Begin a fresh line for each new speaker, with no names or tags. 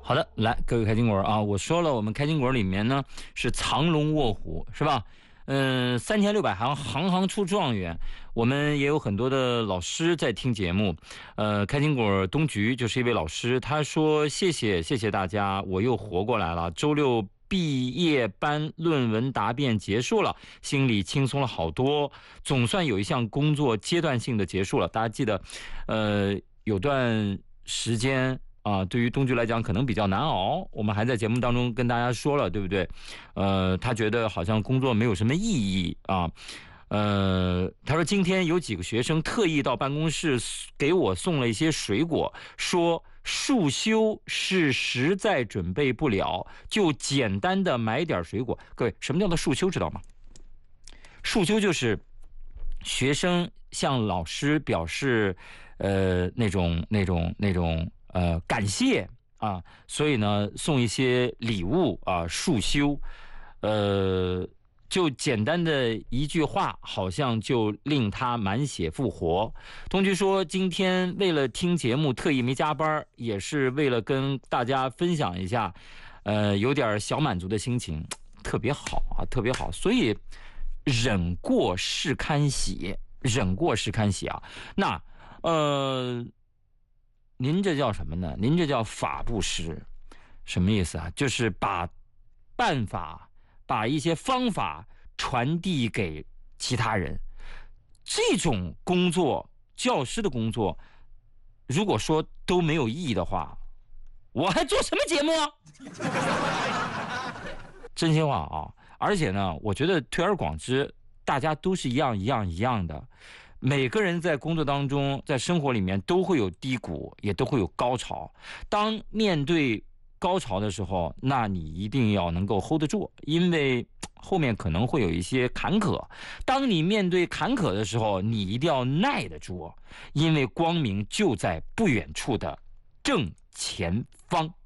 好的，来各位开心果啊，我说了，我们开心果里面呢是藏龙卧虎，是吧？3600行，行行出状元。我们也有很多的老师在听节目。开心果东局就是一位老师，他说谢谢大家，我又活过来了。周六毕业班论文答辩结束了，心里轻松了好多，总算有一项工作阶段性的结束了。大家记得，有段时间对于东局来讲可能比较难熬，我们还在节目当中跟大家说了，对不对？他觉得好像工作没有什么意义啊。他说今天有几个学生特意到办公室给我送了一些水果，说束修是实在准备不了，就简单的买点水果。各位，什么叫做束修知道吗？束修就是学生向老师表示那种感谢啊，所以呢送一些礼物啊，束修，就简单的一句话，好像就令他满血复活。同居说今天为了听节目特意没加班，也是为了跟大家分享一下有点小满足的心情，特别好啊，特别好。所以忍过是堪喜，忍过是堪喜啊。那您这叫什么呢？您这叫法布施，什么意思啊？就是把办法、把一些方法传递给其他人。这种工作，教师的工作，如果说都没有意义的话，我还做什么节目啊？真心话啊！而且呢，我觉得推而广之，大家都是一样的。每个人在工作当中，在生活里面都会有低谷，也都会有高潮。当面对高潮的时候，那你一定要能够 hold 得住，因为后面可能会有一些坎坷。当你面对坎坷的时候，你一定要耐得住，因为光明就在不远处的正前方。